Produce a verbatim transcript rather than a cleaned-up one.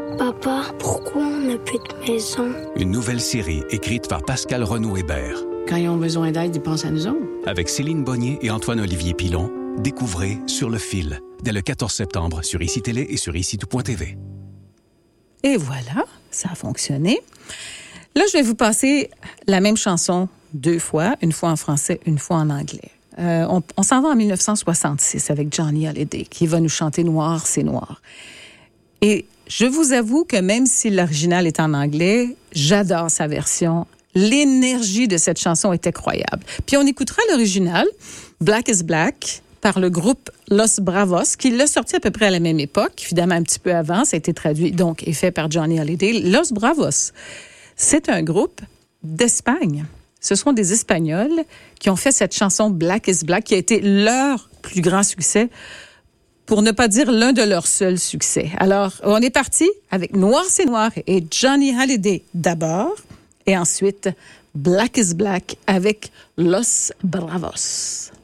Papa, pourquoi on n'a plus de maison? Une nouvelle série écrite par Pascal Renaud-Hébert. Quand ils ont besoin d'aide, ils pensent à nous autres. Avec Céline Bonnier et Antoine-Olivier Pilon, découvrez Sur le fil, dès le quatorze septembre sur I C I Télé et sur I C I tout point T V. Et voilà, ça a fonctionné. Là, je vais vous passer la même chanson deux fois, une fois en français, une fois en anglais. Euh, on on s'en va en dix-neuf cent soixante-six avec Johnny Hallyday, qui va nous chanter « Noir, c'est noir ». Et je vous avoue que même si l'original est en anglais, j'adore sa version. L'énergie de cette chanson est incroyable. Puis on écoutera l'original, « Black is Black », par le groupe Los Bravos, qui l'a sorti à peu près à la même époque, évidemment un petit peu avant. Ça a été traduit donc et fait par Johnny Hallyday. Los Bravos, c'est un groupe d'Espagne. Ce sont des Espagnols qui ont fait cette chanson Black is Black, qui a été leur plus grand succès, pour ne pas dire l'un de leurs seuls succès. Alors, on est parti avec Noir, c'est noir et Johnny Hallyday d'abord, et ensuite Black is Black avec Los Bravos.